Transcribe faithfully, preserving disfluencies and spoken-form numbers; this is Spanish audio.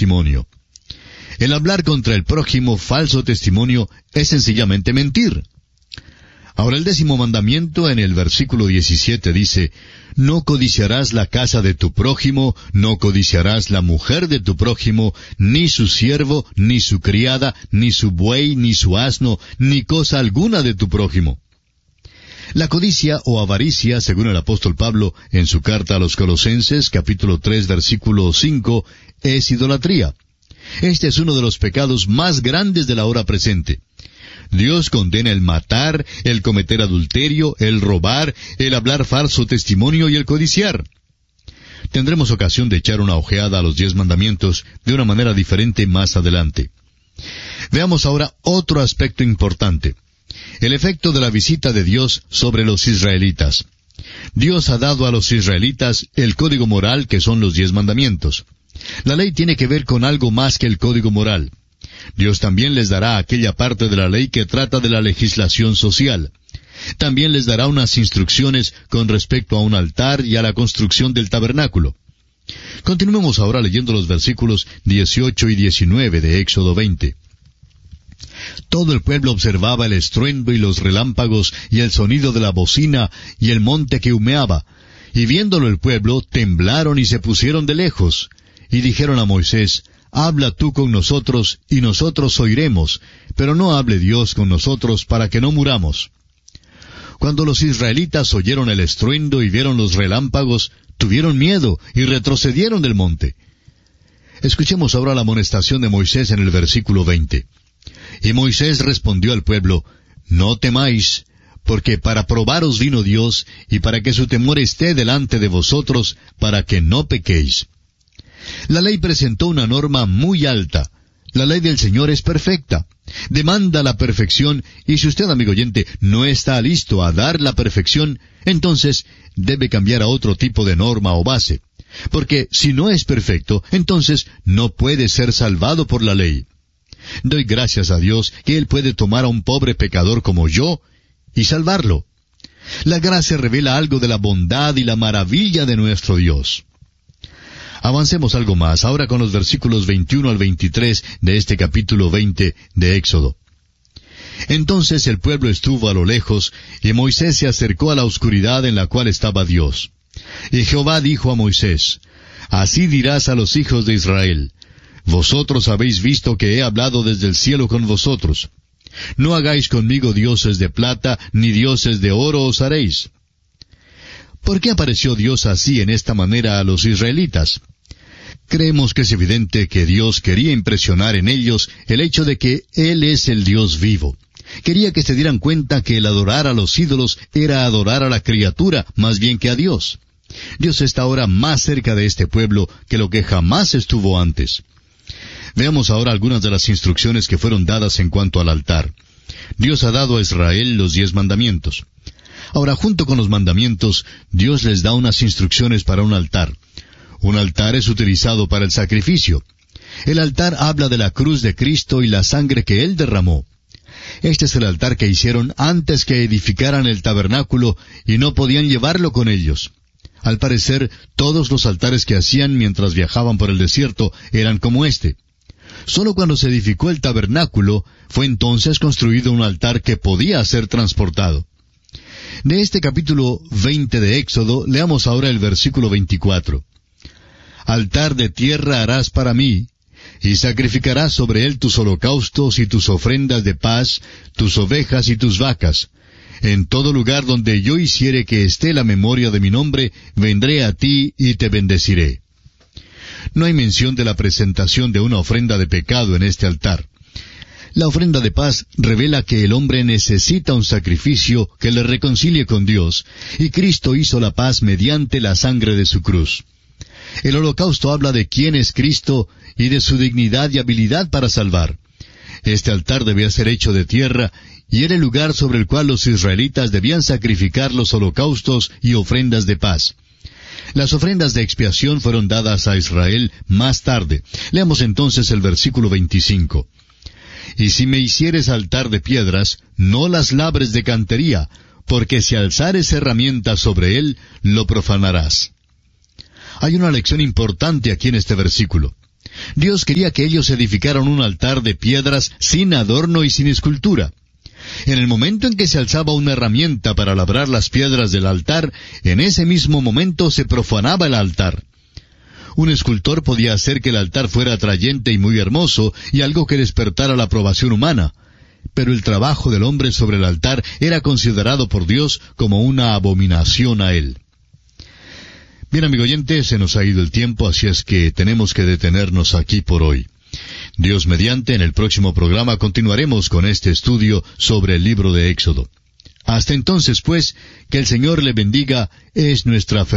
testimonio. El hablar contra el prójimo falso testimonio es sencillamente mentir. Ahora el décimo mandamiento en el versículo diecisiete dice, no codiciarás la casa de tu prójimo, no codiciarás la mujer de tu prójimo, ni su siervo, ni su criada, ni su buey, ni su asno, ni cosa alguna de tu prójimo. La codicia o avaricia, según el apóstol Pablo en su carta a los Colosenses, capítulo tres, versículo cinco, es idolatría. Este es uno de los pecados más grandes de la hora presente. Dios condena el matar, el cometer adulterio, el robar, el hablar falso testimonio y el codiciar. Tendremos ocasión de echar una ojeada a los diez mandamientos de una manera diferente más adelante. Veamos ahora otro aspecto importante. El efecto de la visita de Dios sobre los israelitas. Dios ha dado a los israelitas el código moral que son los diez mandamientos. La ley tiene que ver con algo más que el código moral. Dios también les dará aquella parte de la ley que trata de la legislación social. También les dará unas instrucciones con respecto a un altar y a la construcción del tabernáculo. Continuemos ahora leyendo los versículos dieciocho y diecinueve de Éxodo veinte. Todo el pueblo observaba el estruendo y los relámpagos y el sonido de la bocina y el monte que humeaba. Y viéndolo el pueblo, temblaron y se pusieron de lejos. Y dijeron a Moisés, habla tú con nosotros, y nosotros oiremos, pero no hable Dios con nosotros para que no muramos. Cuando los israelitas oyeron el estruendo y vieron los relámpagos, tuvieron miedo y retrocedieron del monte. Escuchemos ahora la amonestación de Moisés en el versículo veinte. Y Moisés respondió al pueblo, no temáis, porque para probaros vino Dios, y para que su temor esté delante de vosotros, para que no pequéis. La ley presentó una norma muy alta. La ley del Señor es perfecta. Demanda la perfección, y si usted, amigo oyente, no está listo a dar la perfección, entonces debe cambiar a otro tipo de norma o base. Porque si no es perfecto, entonces no puede ser salvado por la ley. Doy gracias a Dios que Él puede tomar a un pobre pecador como yo y salvarlo. La gracia revela algo de la bondad y la maravilla de nuestro Dios. Avancemos algo más, ahora con los versículos veintiuno al veintitrés de este capítulo veinte de Éxodo. Entonces el pueblo estuvo a lo lejos, y Moisés se acercó a la oscuridad en la cual estaba Dios. Y Jehová dijo a Moisés, así dirás a los hijos de Israel, vosotros habéis visto que he hablado desde el cielo con vosotros. No hagáis conmigo dioses de plata, ni dioses de oro os haréis. ¿Por qué apareció Dios así en esta manera a los israelitas? Creemos que es evidente que Dios quería impresionar en ellos el hecho de que Él es el Dios vivo. Quería que se dieran cuenta que el adorar a los ídolos era adorar a la criatura más bien que a Dios. Dios está ahora más cerca de este pueblo que lo que jamás estuvo antes. Veamos ahora algunas de las instrucciones que fueron dadas en cuanto al altar. Dios ha dado a Israel los diez mandamientos. Ahora, junto con los mandamientos, Dios les da unas instrucciones para un altar. Un altar es utilizado para el sacrificio. El altar habla de la cruz de Cristo y la sangre que Él derramó. Este es el altar que hicieron antes que edificaran el tabernáculo y no podían llevarlo con ellos. Al parecer, todos los altares que hacían mientras viajaban por el desierto eran como este. Solo cuando se edificó el tabernáculo, fue entonces construido un altar que podía ser transportado. De este capítulo veinte de Éxodo, leamos ahora el versículo veinticuatro. Altar de tierra harás para mí, y sacrificarás sobre él tus holocaustos y tus ofrendas de paz, tus ovejas y tus vacas. En todo lugar donde yo hiciere que esté la memoria de mi nombre, vendré a ti y te bendeciré. No hay mención de la presentación de una ofrenda de pecado en este altar. La ofrenda de paz revela que el hombre necesita un sacrificio que le reconcilie con Dios, y Cristo hizo la paz mediante la sangre de su cruz. El holocausto habla de quién es Cristo y de su dignidad y habilidad para salvar. Este altar debía ser hecho de tierra, y era el lugar sobre el cual los israelitas debían sacrificar los holocaustos y ofrendas de paz. Las ofrendas de expiación fueron dadas a Israel más tarde. Leamos entonces el versículo veinticinco. Y si me hicieres altar de piedras, no las labres de cantería, porque si alzares herramientas sobre él, lo profanarás. Hay una lección importante aquí en este versículo. Dios quería que ellos edificaran un altar de piedras sin adorno y sin escultura. En el momento en que se alzaba una herramienta para labrar las piedras del altar, en ese mismo momento se profanaba el altar. Un escultor podía hacer que el altar fuera atrayente y muy hermoso, y algo que despertara la aprobación humana. Pero el trabajo del hombre sobre el altar era considerado por Dios como una abominación a él. Bien, amigo oyente, se nos ha ido el tiempo, así es que tenemos que detenernos aquí por hoy. Dios mediante, en el próximo programa continuaremos con este estudio sobre el libro de Éxodo. Hasta entonces, pues, que el Señor le bendiga, es nuestra fe.